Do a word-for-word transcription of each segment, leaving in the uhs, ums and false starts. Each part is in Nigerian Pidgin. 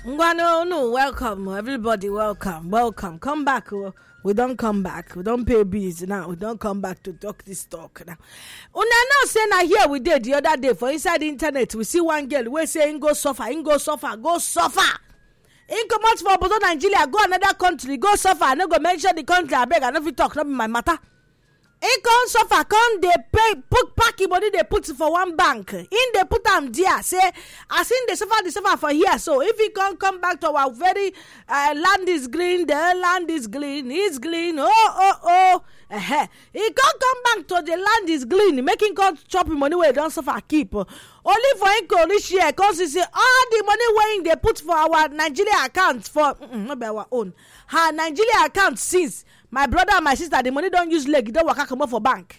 Ngwano, no, welcome, everybody, welcome, welcome. Come back, oh. We don't come back. We don't pay bills now. We don't come back to talk this talk now. Una now say na here we did the other day for inside the internet. We see one girl we say go suffer, in go suffer, go suffer. In come out for Bodo Nigeria, go another country, go suffer. I no go mention the country. I beg, I no fit talk, not be my matter. In come suffer, come they pay, put packy money they put for one bank. In they put them there, say, as in they suffer, they suffer for here. So if he can come back to our very uh, land is green, the land is green, it's green, oh, oh, oh. Uh-huh. He can't come back to the land is green, making God chopping money where he don't suffer keep. Only for him this year, because he say all the money where they put for our Nigeria account for not by our own. Her Nigeria account since my brother and my sister, the money don't use leg, don't work come out for bank.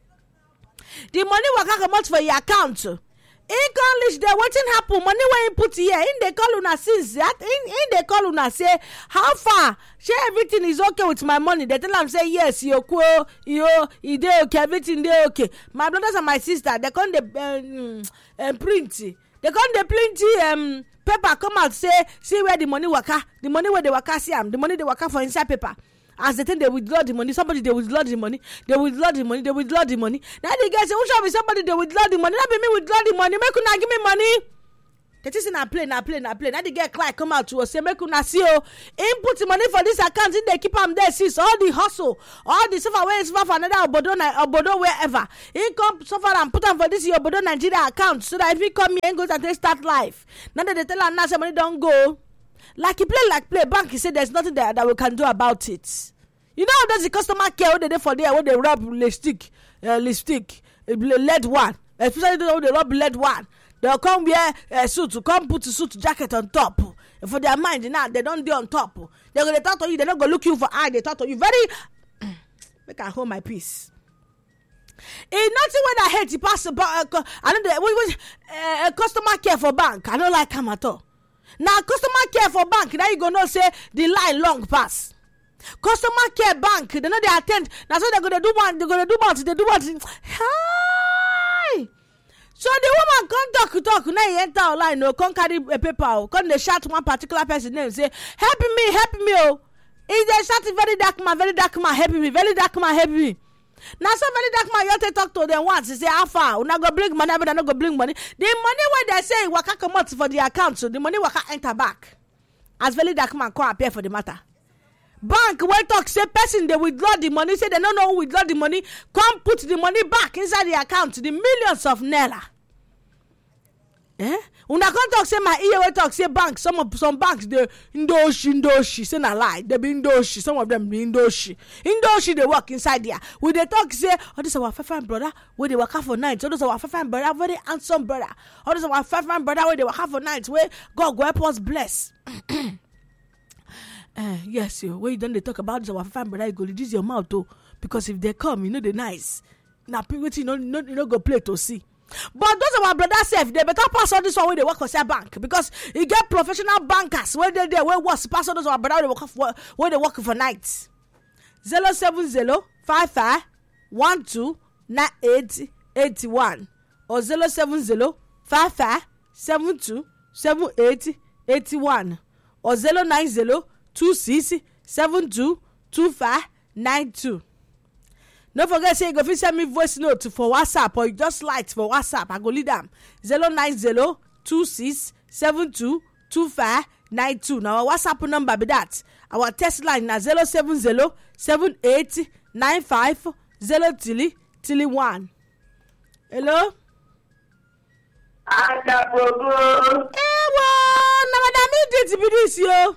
The money work come out for your account. In college, there waiting happen. Money where you put here, in they call una since that in in they call una say how far? Say everything is okay with my money. They tell them say yes, you cool, you you dey okay, everything dey okay. My brothers and my sister, they come the um, um, print. They come the print um paper come out say see where the money waka, the money where they waka see am, the money they waka for inside paper. As they think they withdraw the money, somebody they withdraw the money, they withdraw the money, they withdraw the money. Now the guy say, who shall be somebody they withdraw the money? Not be me withdraw the money, make una give me money. That is in a plane, a plane, a plane. Now the guy cry come out to us, say, make una see oh, input the money for this account, they keep them there, see all the hustle, all the suffer where is for another obodo, obodo wherever. He come suffer and put them for this your obodo Nigeria account, so that if he come here and goes and they start life. Now that they tell her now say money don't go. Like he play like play bank, he said there's nothing that, that we can do about it. You know there's the customer care what they do for there when they rub lipstick, uh, lipstick, uh, lead one, especially when they rub lead one. They'll come wear a uh, suit to come put a suit jacket on top. For their mind, now they don't do on top. They're gonna talk to you. They're not gonna look you for eye. They talk to you very. Make I hold my peace. In nothing when I hate you pass about. Uh, I know the uh, customer care for bank. I don't like them at all. Now customer care for bank. Now you gonna say the line long pass. Customer care bank, they know they attend. Now so they're gonna do one, they're gonna do one, they do one. Hi. So the woman can't talk, talk. Now you enter online, no, can't carry a paper. Can't they shout one particular person name, say, help me, help me, oh. If they shout very dark man, very dark man, help me, very dark man, help me. Now so very dark man, you have to talk to them once. They say, how far? We're not gonna bring money, but they're not gonna bring money. The money where they say waka come out for the account, so the money waka enter back. As very dark man can't appear for the matter. Bank where talk say person they withdraw the money, say they don't know who withdraw the money, come put the money back inside the account, the millions of naira. Eh? Una come talk say my ear where talk say bank, some of some banks they indoshi indoshi, say na lie, they be indoshi, some of them be indoshi. Indoshi they work inside there. When they talk say, oh this is our fine brother, where they work for nights, oh this is our fine brother, very handsome brother, oh this is our fine brother where they work for nights, where God go help us bless. Uh, yes, yo. When you don't they talk about this, our fine brother, you go reduce your mouth too, because if they come, you know they're nice. Now, people, you know, you know, you know, go play to see. But those of our brothers say they better pass on this one where they work for their bank, because you get professional bankers where they there where was pass on those of our brothers they work for where they work for nights. Zero seven zero five five one two nine eight eighty one or zero seven zero five five seven two seven eight eighty one or zero nine zero. two six seven two two five nine two. Don't forget say you go fit send me voice note for WhatsApp or just light for WhatsApp. I go lead them zero nine zero two six seven two two five nine two. Now our WhatsApp number be that. Our text line na zero seven zero seven eight nine five zero three three one. Hello. Ada progo. Ewo, na madam me did be this yo.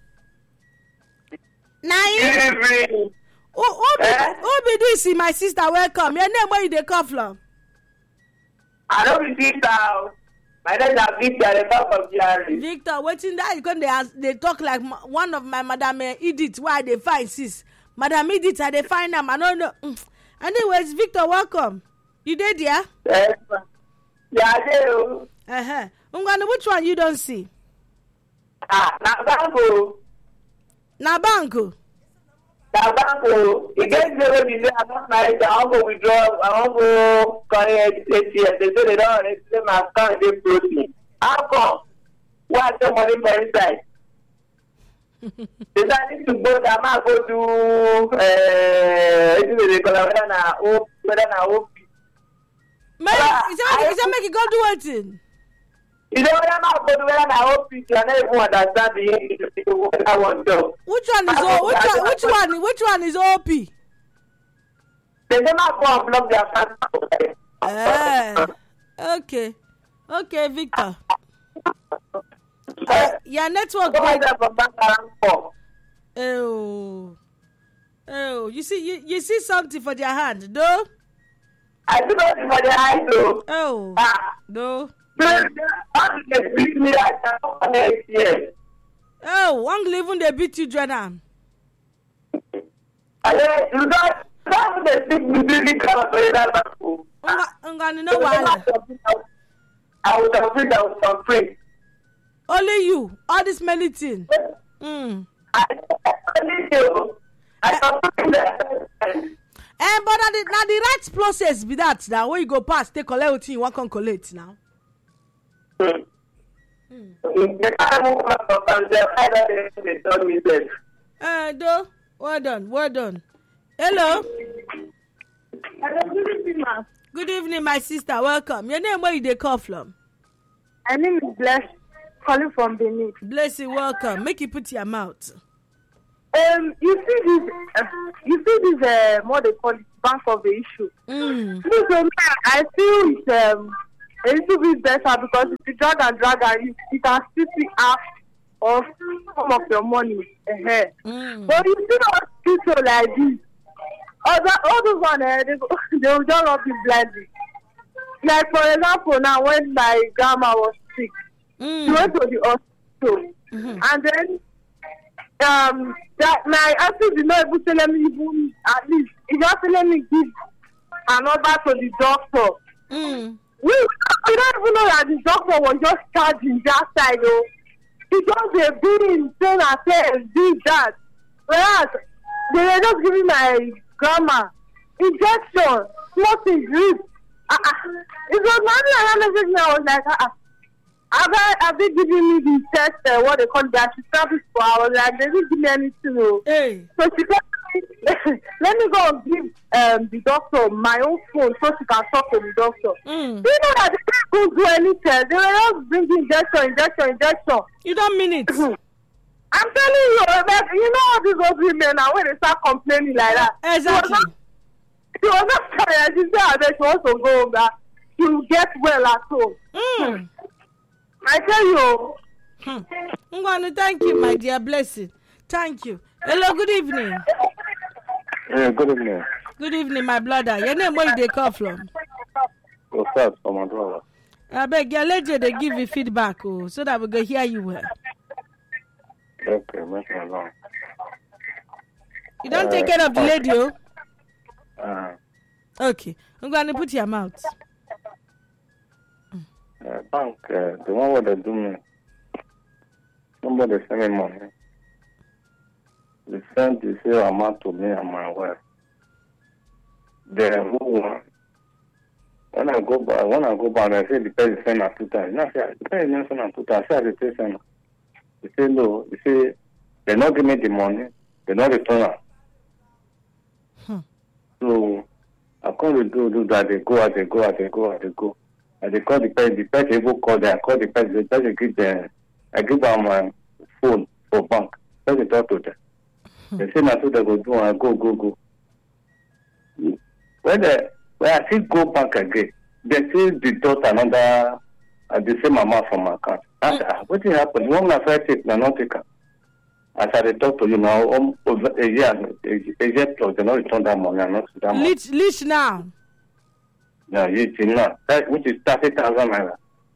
Now you who who be, eh? Who be this my sister welcome your name where you dey come from? I don't be Victor. My name is Victor. They talk from Jerry. Victor, waiting that you come they they talk like one of my madam Edith. Why they find sis? Madam Edith, I they find them. I don't know. Anyways, Victor, welcome. You did there? Yes. Yeah, I do. Uh huh. Ungwana, which one you don't see? Ah, na banko. Na banko. Na banko. It gets zero because I'm not married. I want to withdraw. I want to collect A T M. They say they don't. They say my account is floating. How come? What's the money for inside? They I need to go to Ama go to uh whether na O whether na O P. Man, is that is that make you go do anything? You know whether na go to whether na O P, you are not even understand the English that one job. Which one is O which one which one which one is O P? They never go and block their fans. Eh. Okay. Okay, Victor. Uh, your network. Oh, oh, you see, you, you see something for their hand, no? I do not for the eyes, though. Oh, Ah, no. they beat me like that. Yes. Oh, one even they beat you, Jordan. I said, you don't. That's the thing we really can't say that. I'm gonna know why. I was afraid I was afraid. Only you, all this many things. Mm. I only you. I afraid that. Eh, but now the, now the right process be that now when you go past, they collect what you want to collect now. Hmm. The time of my they told me that. Eh, do well done, well done. Hello. Hello, good evening, ma. Good evening, my sister. Welcome. Your name, where you they call from? My name is Bless, calling from Benin. Bless you. Welcome. Make you put your mouth. Um, you see this, uh, you see this, uh, what they call it, bank of the issue. Mm. This um, I feel it's um, a little bit better because if you drag and drag and you, you can still see half of some of your money ahead. Mm. But you see all people like this, all, that, all those one, uh, they, they will just rub you blindly. Like for example, now when my grandma was sick, Mm. she went to the hospital, Mm-hmm. and then um that my auntie did not even tell me even at least he just let me give another to the doctor. Mm. We we don't even know that the doctor was just charging that side though. He just a being saying and saying did that. Whereas they were just giving my grandma injection, small drip. Uh, uh, it was not like that message. I was like, uh, uh. Have I, have they given me the test, uh, what they call that, she service for? I was like, they didn't give me anything. No. Hey. So she said, let me go and give um, the doctor my own phone so she can talk to the doctor. Mm. Do you know that they couldn't do any test? They were just bringing injection, injection, injection. You don't mean it. I'm telling you, like, you know all these old women now when they start complaining like that. Exactly. She was not tired. She said that she wants to go home, that she will get well at home. Mm. I tell you. Hmm. I'm going to thank you, my dear. Blessing. Thank you. Hello, good evening. Yeah, good evening. Good evening, my brother. Your name, where they call from? What's up, from Androla? I beg your lady, they give you feedback, oh, so that we can hear you well. Okay, make me along. You don't Uh, take care of the lady, oh? Uh, Okay. I'm going to put your mouth. uh, bank, uh, the one where they do me, somebody send me money. They send the same amount to me and my wife. Then who won? When I go back, when I go back, I say the person send her two times. No, I say the person send her two times. I say the person send her. They say no. They say they not give me the money. They not return her. Hmm. So I can't do do that. They go out, they go out, they go out, they go. And they call the person. The person even call them. I call the person. The person give them. I give them my phone for bank. The person talk to them. They say nothing they go do. I go go go. When they when I still go back again, they still deduct another uh, the same amount from my account. I said, ah, what did happen? One my first take, na not take. As I talk to you now, um, over a year, a, a year plus, they not return that money. I'm not that money. Leach, leach now. Yeah, you see now, that which is thirty thousand naira.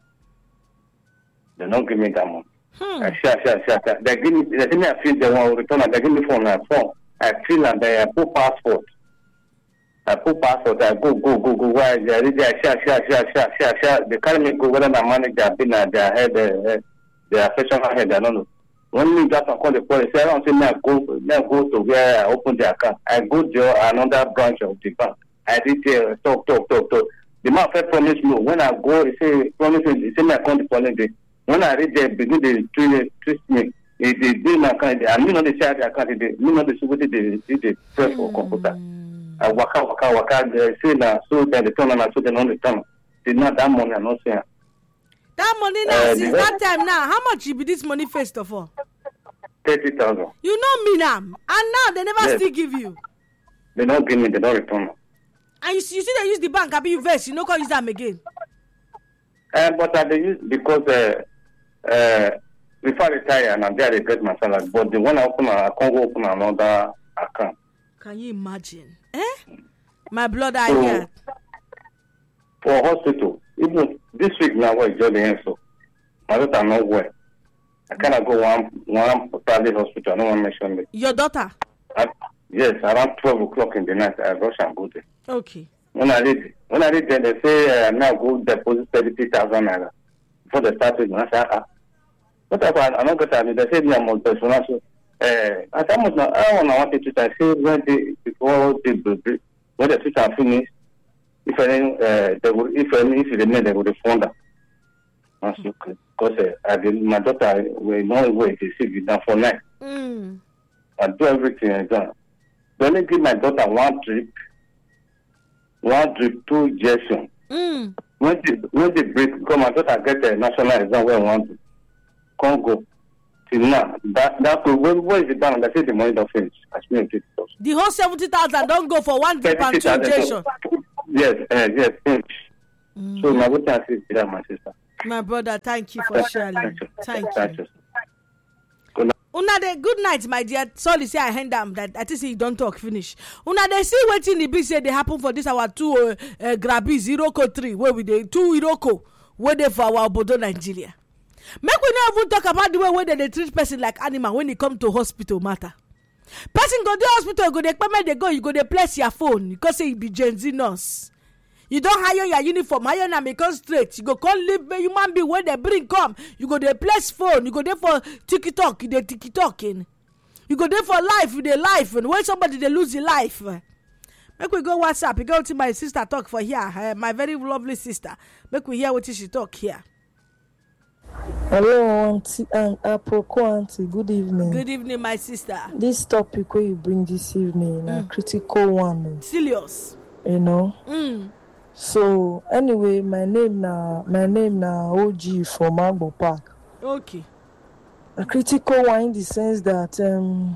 They don't give me that money. Hmm. I share, share, share, share. They give me, they give me a feel. They want to return. They give me phone and phone. I feel and they put passport. I put passport. I go, go, go, go. Why they are share, share, share, share, share, share. They carry me go whether my manager been at their head, their professional head. I don't know. When me just call the police, I don't say me I go, me I go to where I open the account. I go to another branch of the bank. I did uh, talk, talk, talk, talk. The man first promised me when I go, he say promise me, he say me I come the following day. When I read there, begin they twist twist me. They they do my account. I mean, not the share the account. They me not the security. They they press for computer. I waka waka waka. They say na so they turn and so they don't return. They not that money. I'm not saying. That money now, uh, since that time now, how much you be this money first of all? thirty thousand. You know me now. And now they never yes. still give you. They don't give me, they don't return. And you, you see they use the bank, I be you verse, you know, can't use them again. Uh, but I use because uh, uh, before I retire and I'm there, I get my salary. But the one I open, I can't go open another account. Can you imagine? Eh? My blood, I so, hear. For hospital, even this week now, we're just the answer. My daughter not well. I cannot go one one private hospital. I don't want to mention it. Your daughter? I, yes, around twelve o'clock in the night, I rush and go there. Okay. When I read, when I read there, they say uh, now go deposit thirty thousand naira before they start with. I say, ah, what if I, I'm not going to? They say me I'm on personal. So, uh, I say, much now. I want to want to. I say when they before they when the treatment finish, if any, uh, they will, if any, if they remain, they will refund them. Okay. Because uh, I did, my daughter will not wait to see it down for night. Mm. I do everything I done. They only give my daughter one trip, one trip, two injection. Mm. When they when they break, because my daughter get a national exam where I want to, can't go. Till now, that that when where is it done? They say the money don't finish. As me and the whole seventy thousand don't go for one trip and two injection. Yes, uh, yes, finish. Mm. So my daughter says that my sister. My brother, thank you for sharing. Thank you. Thank you. Thank you. Una de good night, my dear. Sorry, say I hand them that I think you don't talk finish. Una de see waiting the big say they happen for this our two uh, uh, grabbies Iroko three where we dey two Iroko where they for our Obodo Nigeria. Make we not even talk about the way where they, they treat person like animal when it come to hospital matter. Person go to hospital, go they come they go, you go they place your phone because say you be Gen Z nurse. You don't hire your uniform, hire na me come straight. You go call live human being when they bring come. You go there place phone. You go there for TikTok. You dey TikToking. You go there for life. You dey life. And when somebody they lose their life, make we go WhatsApp. You go to my sister talk for here. Uh, my very lovely sister. Make we hear what she talk here. Hello, auntie and Apoko auntie. Good evening. Good evening, my sister. This topic where you bring this evening, mm. a critical one. Serious. You know. Mm. So anyway, my name na my name na O G from Agbo Park. Okay. A critical one in the sense that um,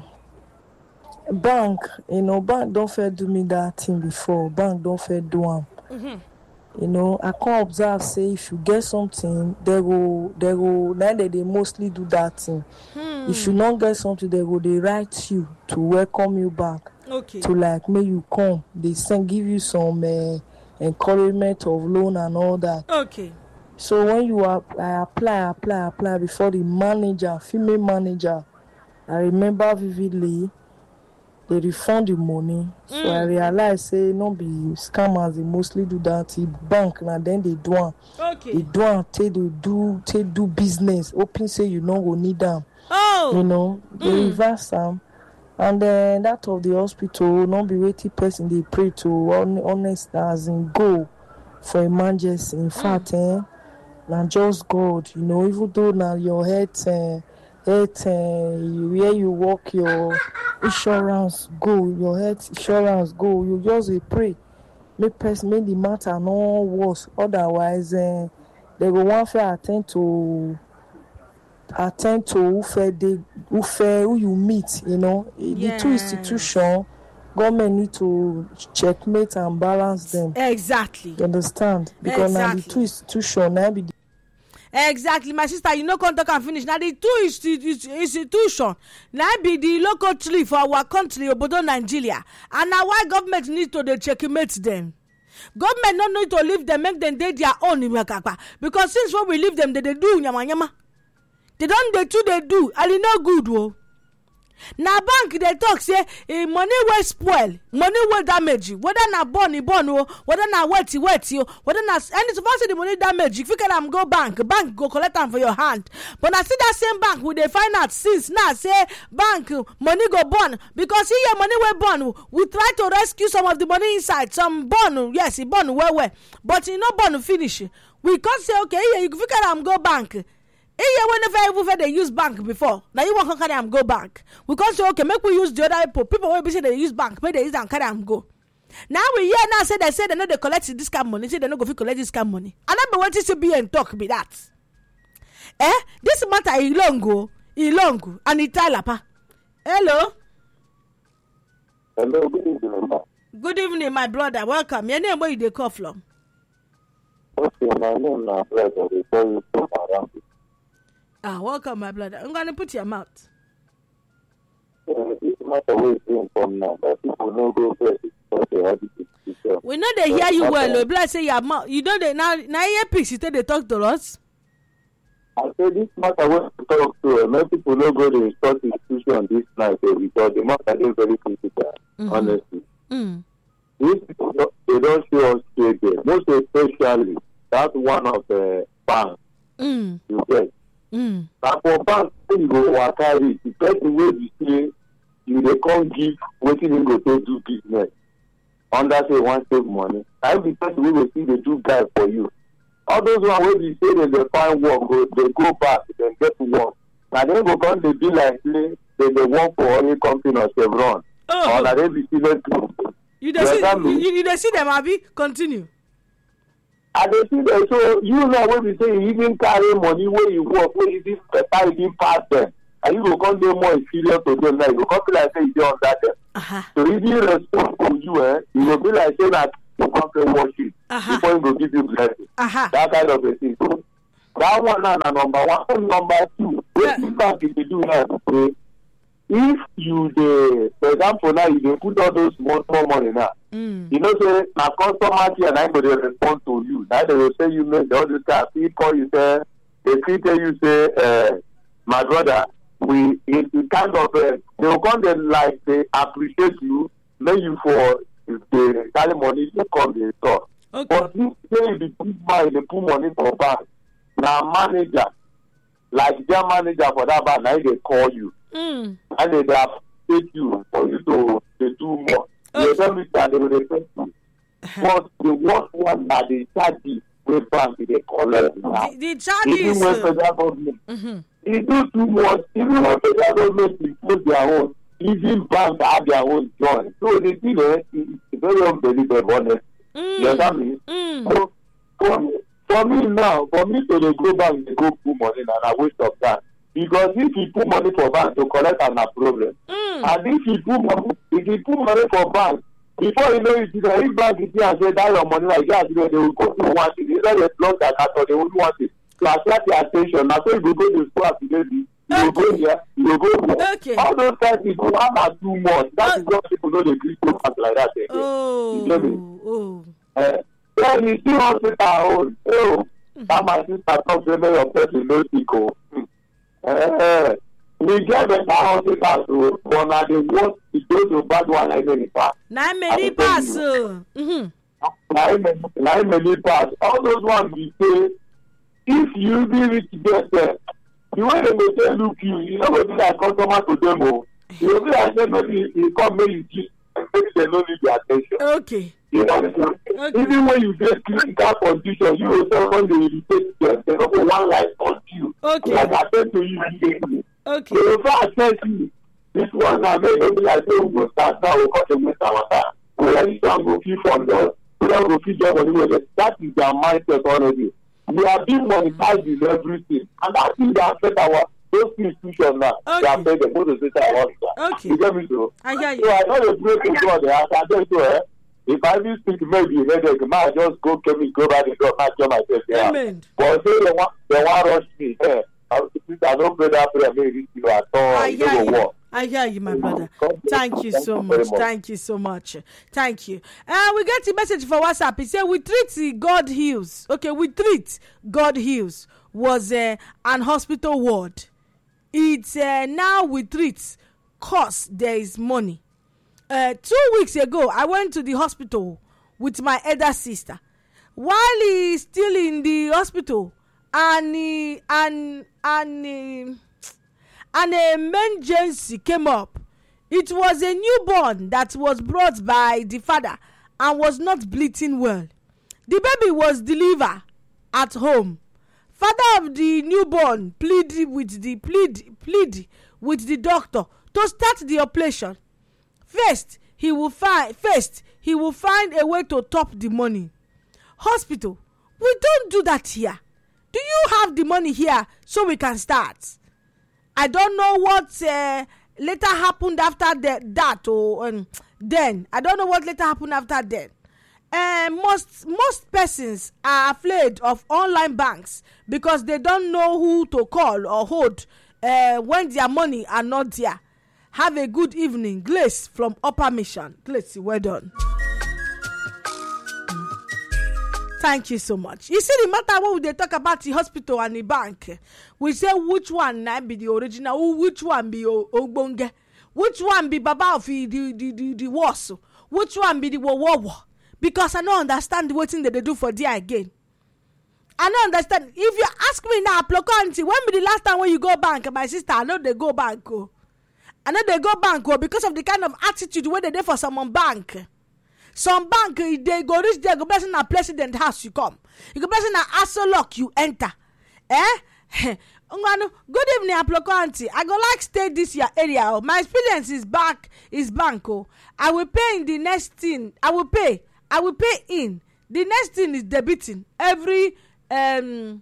bank, you know, bank don't fair do me that thing before. Bank don't fair do one. Mm-hmm. You know, I can observe say if you get something, they go they go now that they mostly do that thing. Hmm. If you not get something, they go they write you to welcome you back. Okay. To like make you come. They send give you some. Uh, encouragement of loan and all that. Okay. So when you are, I apply, apply, apply before the manager, female manager, I remember vividly, they refund the money. So mm. I realized, say, no be scammers, they mostly do that. The bank, and then they do one. Okay. They do one, they do, they do business. Open say you know go need them. Oh. You know, they mm. reverse them. And then that of the hospital, not be waiting person they pray to, honest as in go for emergency. In fact, mm. eh, now just God, you know, even though now your head, uh, head, uh, where you work, your insurance go, your health insurance go, you just uh, pray. Make person, make the matter no worse. Otherwise, uh, they go one fair attend to. attend to who fair they who fair who you meet, you know. Yes. The two institutions, government need to checkmate and balance them. Exactly. You understand? Because exactly. Now the two institutions now be the exactly, my sister, you know can't talk and finish. Now the two institu- institution now be the local tree for our country, Obodo Nigeria. And now why government need to they checkmate them? Government not need to leave them, make them they their own in Wakapa. Because since when we leave them, they, they do nyama nyama. They don't they too they do and it no good wo. Now bank they talk say eh, money will spoil, money will damage you. Whether na born born wo, whether na wetty wetty yo, whether na any suppose the money damage. If you can am go bank, bank go collect them for your hand. But I see that same bank with they find out since now say bank money go burn because see your money will burn. We try to rescue some of the money inside. Some burn, yes, it burn well well, but it no burn finish. We can't say okay, yeah, if you can am go bank. Here, whenever even they use bank before, now you want to carry them go bank. We can't say, okay, make we use the other people. People will be saying they use bank, but they use and carry them go. Now we hear now say they say they know they collect this kind of money, say they know go fit collect this kind of money. And I be wanting to be and talk be that. Eh? This matter is long go, is long go, and it tell apa. Hello. Hello, good evening. Good evening, my brother. Welcome. Your name where you dey call from? Okay, my name is brother. They call you from around. Ah, welcome, my brother. I'm gonna put your mouth. Uh, this matter we came from now, but people no go first. Okay, how did you say? We know they hear you well. If I say your mouth, you know they now now earpiece. You tell they talk to us. I say this matter when you talk to uh, many people no go to instruct institution this night uh, because the matter is very critical, mm-hmm. honestly. Mm. These people, they don't show us straight there. Most especially, that's one of the banks Mm. you get. Mm. Now for banks, when you go waka reach, the person wey you say you dey come give wetin you go take do business under say one save money. Na the person wey go see dey do guide for you. All those one wey be say dem dey find work go dey go back dem get work. Na dem go come dey be like say dem dey work for oil company or Chevron. Oh. Or na dem be serious people. You dey see you, you dey see them, abi? Continue. I dey see them, so you know wey be say you even carry money wey you work wey you even better even pass them, and you go come dey more inferior to them now. You go come be like say you dey under them. Uh-huh. So if you respond to you, eh, you go be like say na you come pay worship Uh-huh. before you go give you blessing. Uh-huh. That kind of a thing. So that one na na number one. Number two, Yeah. wetin bank dey do now be say if you dey, for example now you dey put all those small small money now. Mm. You know, say na customer care na go dey respond to you. Na they will say you make all this kind. People call you say they fit tell you say, uh, my brother, we it, it kind of uh, they will come there like they appreciate you, make you for the carry money to come dey store. Okay. But if say you dey put money, dey put money for bank, na manager like their manager for that bank na dey call you, Mm. and they dey appreciate you for you to dey do more. Okay. They tell me that they will respect you. But the worst one that they charge you wey bank dey collect now. The, the charges. Even when uh, federal government, mm-hmm. e do too much. Even when federal government impose their own, even bank have their own join. So the thing eh, is very unbelievable, honestly. Mm. You understand me? Mm. So for me, for me now, for me to dey go bank dey go put money na na waste of time. Because if you put money for bank to collect am na problem. Mm. And if you put money, if you put money for bank, before you know it, if bank is here and say that your money like that, they will go to one thing. Instead they block that account, they will do one thing. To attract your attention. Now, so you go go to school as you do, you will go here, you will go there. Okay. All those kind of people, one are too much. That is why people know they agree to act like that. Again. Oh. You get me? Oh. Uh, then you see hospital own. Oh, that my sister talk to me, your person no sick. Oh. Uh, we get better hospitals, so but na the worst is those who bad one like any pass. Na many pass. Mm-hmm. Na many pass. All those ones we say, if you be rich get there, the way they go say look you, you no go be like customer to them o. You go be like say maybe you come make you give, maybe they no need your attention. Okay. You know, Okay. even when you get critical condition, you yourself when they irritate them, they no go one life on you. Okay. Like I said to you immediately. Okay. So if I tell you, this one now make you be like say we go start now, we cut the waste our time. We let this one go feed from them, we don't go feed them money with it. That is their mindset already. We are being monetized in everything, and that thing that affect our those institutions now. Okay. They affect them, both the state and all. Okay. You get me so? I hear you. So I know the break is God. I can tell you, eh? If I even speak maybe a headache, man, just go get me, go back and go back to myself. Yeah. Amen. But say they want, they want rush me. Eh? I don't pray that prayer, maybe you at all. I You hear know you. what? I hear you, my brother. God bless Thank you so much. Thank you so much. Thank you. Uh, we get a message for WhatsApp. He said, we treat God heals. Okay, we treat God heals was uh, an hospital ward. It's uh, now we treat cause there is money. Uh, two weeks ago, I went to the hospital with my elder sister. While he's still in the hospital, and he, and and he, an emergency came up. It was a newborn that was brought by the father and was not bleeding well. The baby was delivered at home. father of the newborn plead with the plead plead with the doctor to start the operation. First, he will find first he will find a way to top the money. Hospital, we don't do that here. Do you have the money here so we can start? I don't know what uh, later happened after the, that or um, then. I don't know what later happened after then. Uh, most most persons are afraid of online banks because they don't know who to call or hold uh, when their money are not there. Have a good evening. Glace from Upper Mission. Glace, well done. Thank you so much. You see the matter when they talk about the hospital and the bank, we say which one na be the original, which one be Ogbonge, which one be Baba of the the the, the worst, which one be the Wawawa. Because I don't understand what thing that they do for there again. I don't understand. If you ask me now, Plokanti, when be the last time when you go bank, my sister, I know they go bank. Oh. I know they go bank oh, because of the kind of attitude where they do for someone bank. Some bank, they go reach there, go person at president house, you come. You go person at Asolok, you enter. Eh? Good evening, Aplokanti. I go like stay this year area. My experience is back, is bank. Oh. I will pay in the next thing. I will pay. I will pay in. The next thing is debiting. Every, um,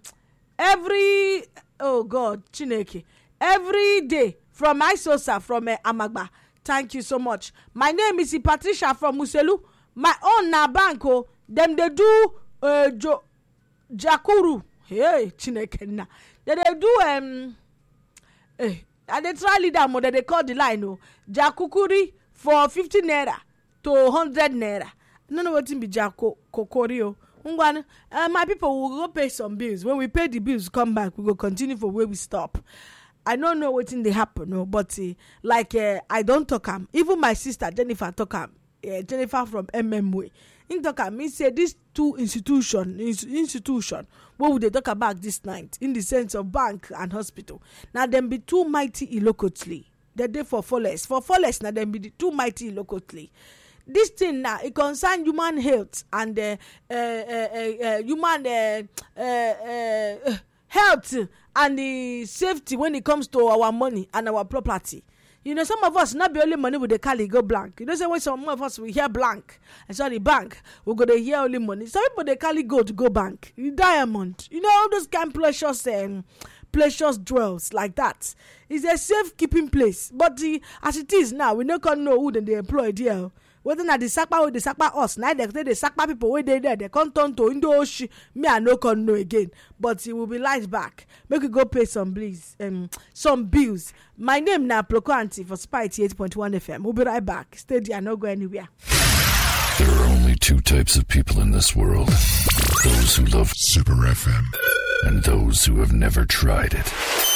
every, oh God, Chineke. Every day from Isosa, from uh, Amagba. Thank you so much. My name is Patricia from Muselu. My own na banko, them they do uh, jo, Jakuru. Hey, Chineke na. They they do um. Eh, and they try leader more. They call the line no Jakukuri for fifty naira to hundred naira. No know what be Jako Kokorio. Uh, my people will go pay some bills. When we pay the bills, come back. We go continue for where we stop. I don't know what in they happen, no, but uh, like uh, I don't talk am. Even my sister Jennifer talk am. Uh, Jennifer from M M W. In talk am, me say these two institution institution. What would they talk about this night in the sense of bank and hospital? Now them be too mighty illocately. They dey for fullest. For fullest now them be the too mighty illocately. This thing now it concern human health and uh, uh, uh, uh, human uh, uh, uh, health and the safety when it comes to our money and our property. You know, some of us not be only money with the cali go blank. You know, say when some of us we hear blank and sorry bank, we go to hear only money. Some people they cali go to go bank. Diamond, you know, all those kind of precious um, precious jewels like that. It's a safe keeping place. But the, as it is now, we not gonna know who they employ there. Whether na the sakpa or the sakpa us, now they the sakpa people where they there, they can't turn to Indo Oshi. Me I no can know again, but it will be light back. Make we go pay some bills, um, some bills. My name na Plokanti for Spy eighty point one F M. We'll be right back. Stay there, no go anywhere. There are only two types of people in this world: those who love Super F M and those who have never tried it.